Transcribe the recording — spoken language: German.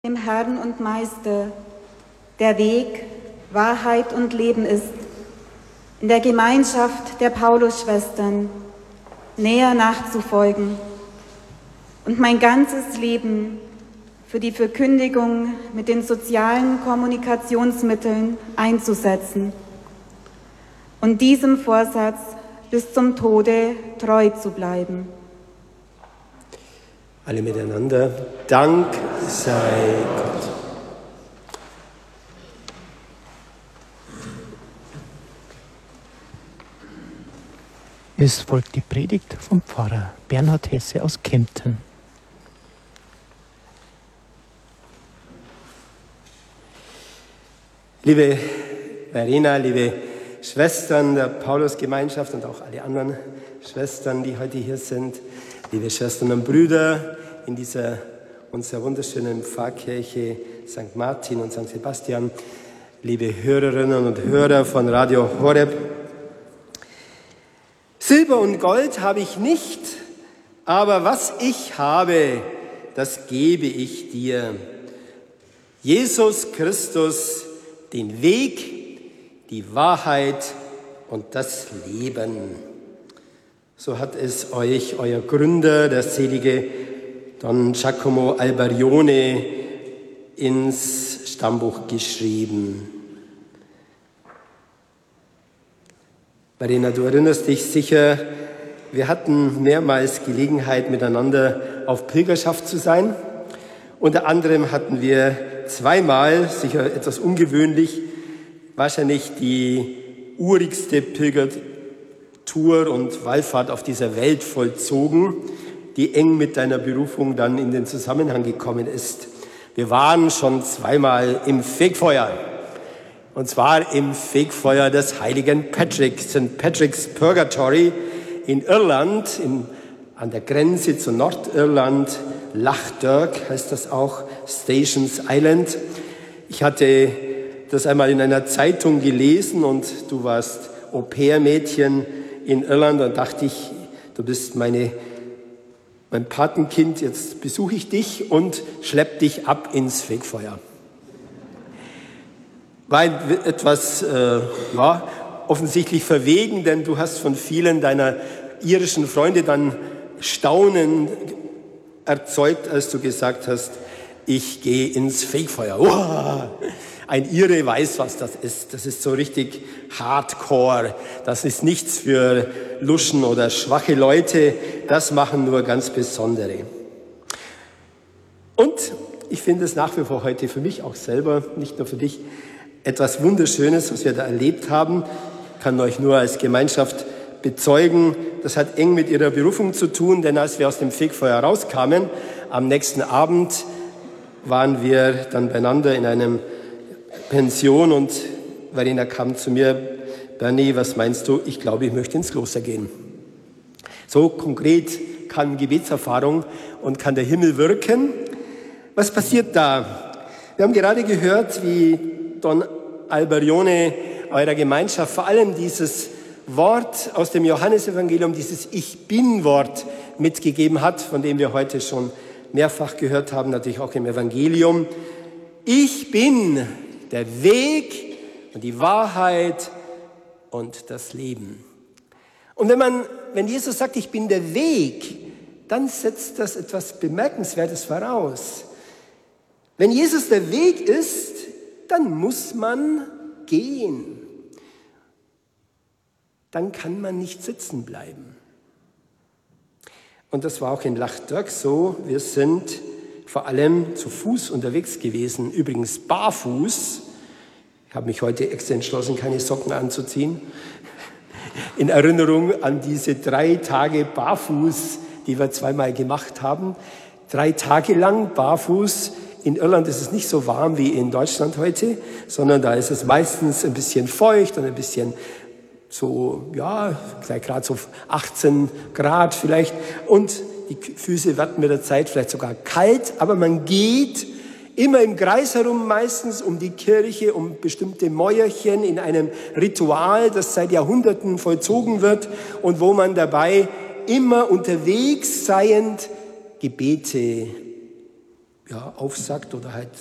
dem Herrn und Meister, der Weg, Wahrheit und Leben ist, in der Gemeinschaft der Paulusschwestern näher nachzufolgen und mein ganzes Leben für die Verkündigung mit den sozialen Kommunikationsmitteln einzusetzen und diesem Vorsatz bis zum Tode treu zu bleiben. Alle miteinander. Dank sei Gott. Es folgt die Predigt vom Pfarrer Bernhard Hesse aus Kempten. Liebe Verena, liebe Schwestern der Paulusgemeinschaft und auch alle anderen Schwestern, die heute hier sind, liebe Schwestern und Brüder in dieser unserer wunderschönen Pfarrkirche St. Martin und St. Sebastian, liebe Hörerinnen und Hörer von Radio Horeb. Silber und Gold habe ich nicht, aber was ich habe, das gebe ich dir. Jesus Christus, den Weg, die Wahrheit und das Leben. So hat es euch euer Gründer, der selige Don Giacomo Albarione, ins Stammbuch geschrieben. Verena, du erinnerst dich sicher, wir hatten mehrmals Gelegenheit, miteinander auf Pilgerschaft zu sein. Unter anderem hatten wir zweimal, sicher etwas ungewöhnlich, wahrscheinlich die urigste Pilgertour und Wallfahrt auf dieser Welt vollzogen, die eng mit deiner Berufung dann in den Zusammenhang gekommen ist. Wir waren schon zweimal im Fegfeuer. Und zwar im Fegfeuer des heiligen Patrick, St. Patrick's Purgatory in Irland, an der Grenze zu Nordirland. Lough Derg heißt das auch, Stations Island. Ich hatte das einmal in einer Zeitung gelesen und du warst Au-pair-Mädchen in Irland und dachte ich, du bist mein Patenkind, jetzt besuche ich dich und schlepp dich ab ins Fegfeuer. War etwas offensichtlich verwegen, denn du hast von vielen deiner irischen Freunde dann Staunen erzeugt, als du gesagt hast, ich gehe ins Fegfeuer. Wow! Ein Ire weiß, was das ist. Das ist so richtig Hardcore. Das ist nichts für Luschen oder schwache Leute. Das machen nur ganz Besondere. Und ich finde es nach wie vor heute für mich auch selber, nicht nur für dich, etwas Wunderschönes, was wir da erlebt haben. Ich kann euch nur als Gemeinschaft bezeugen, das hat eng mit ihrer Berufung zu tun, denn als wir aus dem Fegfeuer rauskamen, am nächsten Abend waren wir dann beieinander in einem Pension und Verena kam zu mir, Bernie, was meinst du? Ich glaube, ich möchte ins Kloster gehen. So konkret kann Gebetserfahrung und kann der Himmel wirken. Was passiert da? Wir haben gerade gehört, wie Don Albarione eurer Gemeinschaft vor allem dieses Wort aus dem Johannesevangelium, dieses Ich-Bin-Wort mitgegeben hat, von dem wir heute schon mehrfach gehört haben, natürlich auch im Evangelium. Ich bin der Weg und die Wahrheit und das Leben. Und wenn Jesus sagt, ich bin der Weg, dann setzt das etwas Bemerkenswertes voraus. Wenn Jesus der Weg ist, dann muss man gehen. Dann kann man nicht sitzen bleiben. Und das war auch in Lough Derg so. Wir sind vor allem zu Fuß unterwegs gewesen, übrigens barfuß. Ich habe mich heute extra entschlossen, keine Socken anzuziehen. In Erinnerung an diese 3 Tage barfuß, die wir zweimal gemacht haben. 3 Tage lang barfuß. In Irland ist es nicht so warm wie in Deutschland heute, sondern da ist es meistens ein bisschen feucht und ein bisschen so, ja, gerade so 18 Grad vielleicht. Und die Füße werden mit der Zeit vielleicht sogar kalt, aber man geht immer im Kreis herum, meistens um die Kirche, um bestimmte Mäuerchen in einem Ritual, das seit Jahrhunderten vollzogen wird und wo man dabei immer unterwegs seiend Gebete aufsagt oder halt